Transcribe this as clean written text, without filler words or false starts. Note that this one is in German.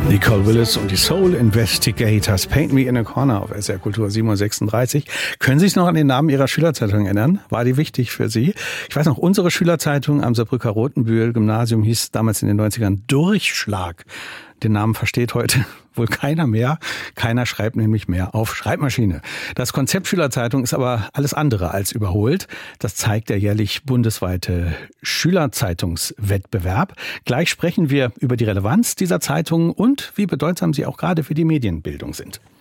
Nicole Willis und die Soul Investigators, Paint Me in a Corner auf SR Kultur 7:36. Können Sie sich noch an den Namen Ihrer Schülerzeitung erinnern? War die wichtig für Sie? Ich weiß noch, unsere Schülerzeitung am Saarbrücker Rotenbühl-Gymnasium hieß damals in den 90ern Durchschlag. Den Namen versteht heute wohl keiner mehr. Keiner schreibt nämlich mehr auf Schreibmaschine. Das Konzept Schülerzeitung ist aber alles andere als überholt. Das zeigt der jährlich bundesweite Schülerzeitungswettbewerb. Gleich sprechen wir über die Relevanz dieser Zeitungen und wie bedeutsam sie auch gerade für die Medienbildung sind.